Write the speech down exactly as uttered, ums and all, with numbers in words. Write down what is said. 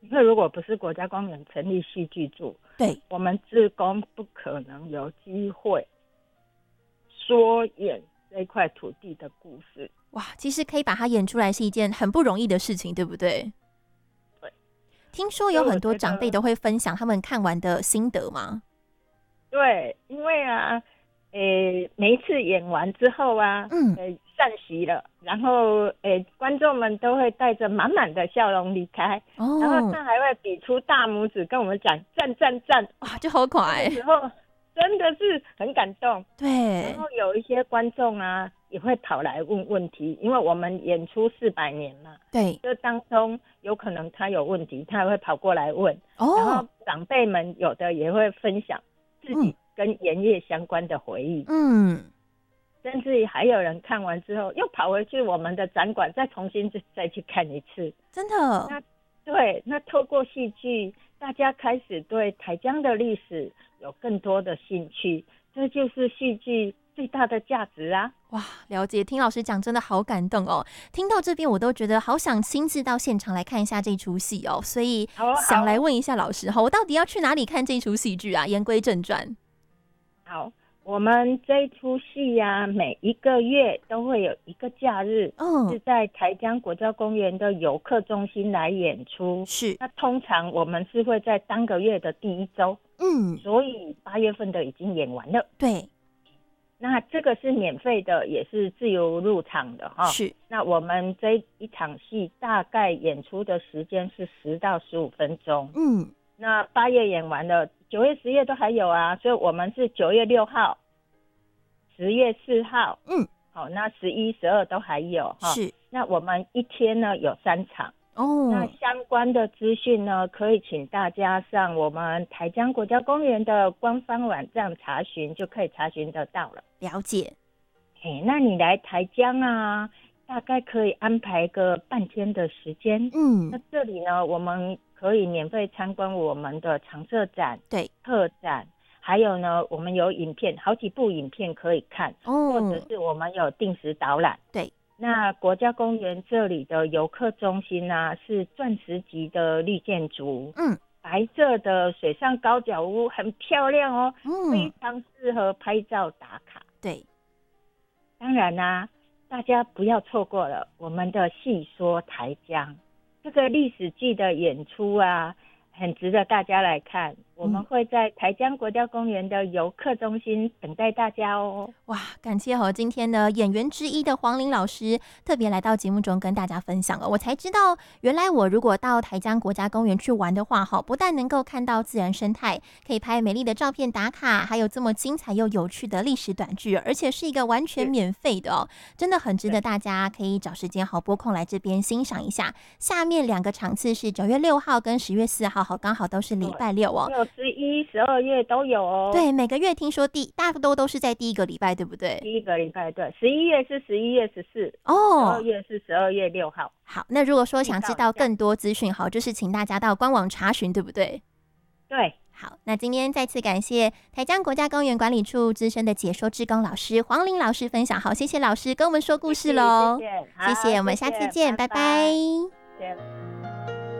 因为如果不是国家公园成立戏剧组， 对， 我们志工不可能有机会说演这块土地的故事。 哇，其实可以把它演出来是一件很不容易的事情，对不对？ 对， 听说有很多长辈都会分享他们看完的心得吗？ 对，因为啊，诶，每一次演完之后啊， 嗯， 诶，散席了，然后诶，观众们都会带着满满的笑容离开， 哦， 然后他还会比出大拇指跟我们讲赞赞赞， 哇，就好可爱， 那时候真的是很感动。 对， 然后有一些观众啊，也会跑来问问题，因为我们演出四百年嘛， 对， 这当中有可能他有问题，他会跑过来问， 哦， 然后长辈们有的也会分享自己跟演艺相关的回忆， 嗯， 甚至还有人看完之后又跑回去我们的展馆再重新再去看一次， 真的。 那对，那透过戏剧，大家开始对台江的历史有更多的兴趣，这就是戏剧最大的价值啊！ 哇，了解，听老师讲真的好感动哦。听到这边我都觉得好想亲自到现场来看一下这出戏哦，所以想来问一下老师哈，我到底要去哪里看这出戏剧啊？言归正传。 好，我们这一出戏呀，每一个月都会有一个假日， 嗯， 是在台江国家公园的游客中心来演出。 是， 那通常我们是会在当个月的第一周， 嗯， 所以八月份的已经演完了。 对， 那这个是免费的，也是自由入场的哈。 是。 那我们这一场戏大概演出的时间是十到十五分钟。 嗯， 那八月演完了，九月、十月都还有啊，所以我们是九月六号、十月四号， 嗯， 好，那十一、十二都还有哈。 是。 那我们一天呢有三场。 哦， 那相关的资讯呢，可以请大家上我们台江国家公园的官方网站查询，就可以查询得到了。 了解。 嘿，那你来台江啊，大概可以安排个半天的时间。 嗯， 那这里呢，我们可以免费参观我们的常设展、 对， 特展，还有呢，我们有影片，好几部影片可以看， 哦， 或者是我们有定时导览。 对。 那国家公园这里的游客中心啊，是钻石级的绿建筑， 嗯， 白色的水上高脚屋，很漂亮哦， 嗯， 非常适合拍照打卡。 对， 当然啦、啊，大家不要错过了我们的戏说台江这个历史剧的演出啊，很值得大家来看。我们会在台江国家公园的游客中心等待大家哦。 哇，感谢哦，今天的演员之一的黄玲老师特别来到节目中跟大家分享了。我才知道，原来我如果到台江国家公园去玩的话，哈，不但能够看到自然生态，可以拍美丽的照片打卡，还有这么精彩又有趣的历史短剧，而且是一个完全免费的哦，真的很值得大家可以找时间好拨空来这边欣赏一下。下面两个场次是九月六号跟十月四号，好，刚好都是礼拜六哦。 十一、十二月都有哦。 对，每个月听说第大多都是在第一个礼拜，对不对？ 第一个礼拜对，十一月是十一月十四， 哦， 十二月是十二月六号。 好，那如果说想知道更多资讯，好，就是请大家到官网查询，对不对？ 对。 好，那今天再次感谢台江国家公园管理处资深的解说志工老师黄玲老师分享，好，谢谢老师跟我们说故事喽， 谢谢， 谢谢，我们下次见，拜拜。 拜拜。